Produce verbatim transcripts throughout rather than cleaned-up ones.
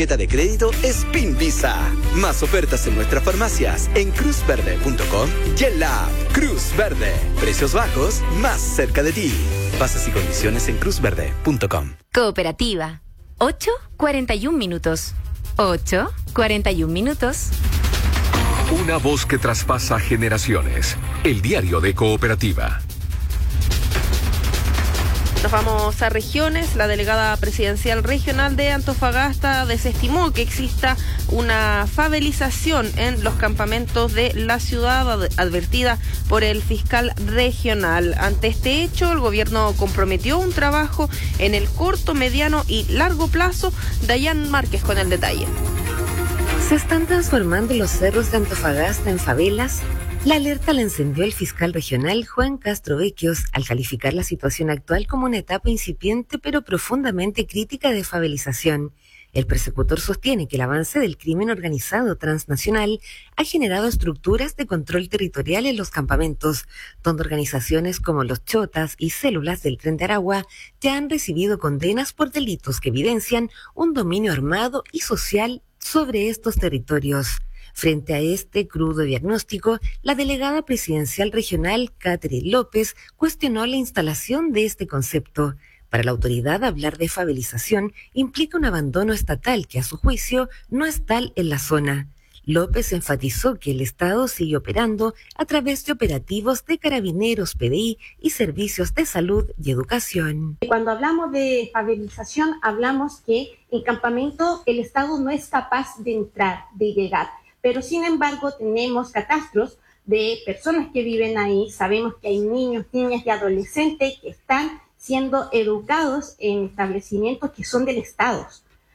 tarjeta de crédito Spin Visa. Más ofertas en nuestras farmacias en cruz verde punto com y en la app Cruz Verde. Precios bajos más cerca de ti. Bases y condiciones en cruz verde punto com. Cooperativa. ocho cuarenta y un minutos. ocho cuarenta y un minutos. Una voz que traspasa generaciones. El diario de Cooperativa. Nos vamos a regiones. La delegada presidencial regional de Antofagasta desestimó que exista una favelización en los campamentos de la ciudad, advertida por el fiscal regional. Ante este hecho, el gobierno comprometió un trabajo en el corto, mediano y largo plazo. Dayan Márquez con el detalle. ¿Se están transformando los cerros de Antofagasta en favelas? La alerta la encendió el fiscal regional Juan Castro Vecchios al calificar la situación actual como una etapa incipiente pero profundamente crítica de favelización. El persecutor sostiene que el avance del crimen organizado transnacional ha generado estructuras de control territorial en los campamentos, donde organizaciones como los Chotas y células del Tren de Aragua ya han recibido condenas por delitos que evidencian un dominio armado y social sobre estos territorios. Frente a este crudo diagnóstico, la delegada presidencial regional, Catherine López, cuestionó la instalación de este concepto. Para la autoridad, hablar de favelización implica un abandono estatal que, a su juicio, no es tal en la zona. López enfatizó que el Estado sigue operando a través de operativos de carabineros, P D I y servicios de salud y educación. Cuando hablamos de favelización, hablamos que el campamento, el Estado no es capaz de entrar, de llegar. Pero sin embargo tenemos catastros de personas que viven ahí, sabemos que hay niños, niñas y adolescentes que están siendo educados en establecimientos que son del Estado.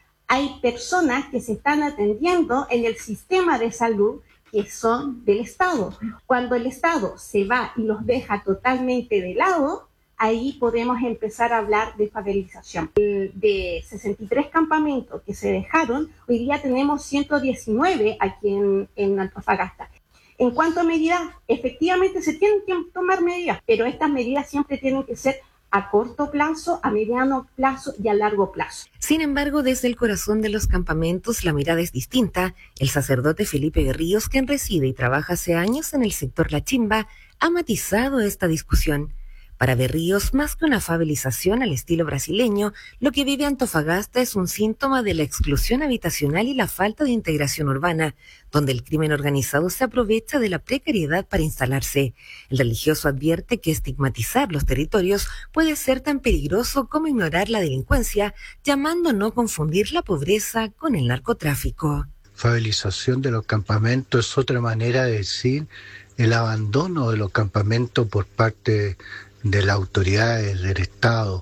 Hay personas que se están atendiendo en el sistema de salud que son del Estado. Cuando el Estado se va y los deja totalmente de lado, ahí podemos empezar a hablar de favelización. De sesenta y tres campamentos que se dejaron, hoy día tenemos ciento diecinueve aquí en, en Antofagasta. En cuanto a medidas, efectivamente se tienen que tomar medidas, pero estas medidas siempre tienen que ser a corto plazo, a mediano plazo y a largo plazo. Sin embargo, desde el corazón de los campamentos la mirada es distinta. El sacerdote Felipe Berríos, quien reside y trabaja hace años en el sector La Chimba, ha matizado esta discusión. Para Berríos, más que una favelización al estilo brasileño, lo que vive Antofagasta es un síntoma de la exclusión habitacional y la falta de integración urbana, donde el crimen organizado se aprovecha de la precariedad para instalarse. El religioso advierte que estigmatizar los territorios puede ser tan peligroso como ignorar la delincuencia, llamando a no confundir la pobreza con el narcotráfico. Favelización de los campamentos es otra manera de decir el abandono de los campamentos por parte de las autoridades del Estado.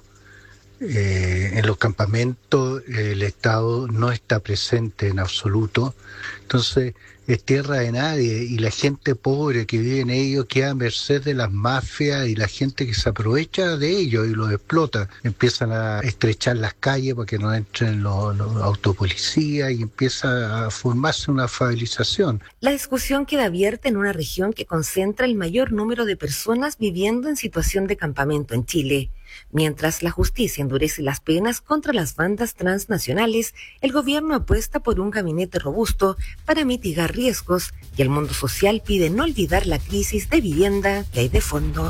Eh, en los campamentos eh, el Estado no está presente en absoluto, entonces es tierra de nadie y la gente pobre que vive en ellos queda a merced de las mafias y la gente que se aprovecha de ellos y los explota. Empiezan a estrechar las calles para que no entren los, los autopolicías y empieza a formarse una favelización. La discusión queda abierta en una región que concentra el mayor número de personas viviendo en situación de campamento en Chile. Mientras la justicia endurece las penas contra las bandas transnacionales, el gobierno apuesta por un gabinete robusto para mitigar riesgos y el mundo social pide no olvidar la crisis de vivienda que hay de fondo.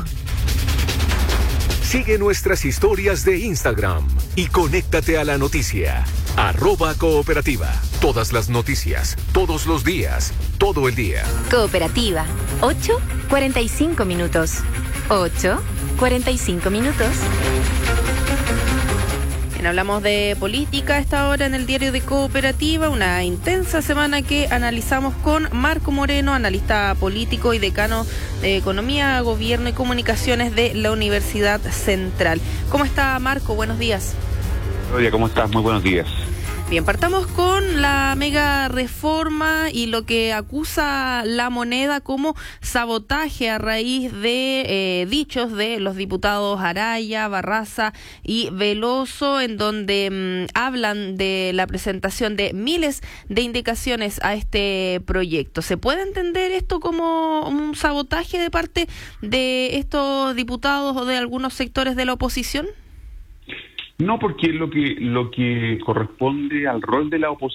Sigue nuestras historias de Instagram y conéctate a la noticia. Arroba Cooperativa. Todas las noticias, todos los días, todo el día. Cooperativa. ocho cuarenta y cinco minutos. ocho cuarenta y cinco minutos. Bien, hablamos de política a esta hora en el diario de Cooperativa, una intensa semana que analizamos con Marco Moreno, analista político y decano de Economía, Gobierno y Comunicaciones de la Universidad Central. ¿Cómo está, Marco? Buenos días. Claudia, ¿cómo estás? Muy buenos días. Bien, partamos con la mega reforma y lo que acusa La Moneda como sabotaje a raíz de eh, dichos de los diputados Araya, Barraza y Veloso, en donde mmm, hablan de la presentación de miles de indicaciones a este proyecto. ¿Se puede entender esto como un sabotaje de parte de estos diputados o de algunos sectores de la oposición? No, porque lo que lo que corresponde al rol de la oposición